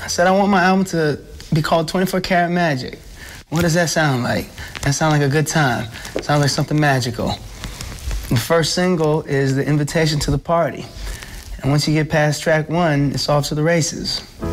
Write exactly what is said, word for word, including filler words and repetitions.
said I want my album to be called twenty-four Karat Magic. What does that sound like? That sounds like a good time. Sounds like something magical. The first single is The Invitation to the Party. And once you get past track one, it's off to the races.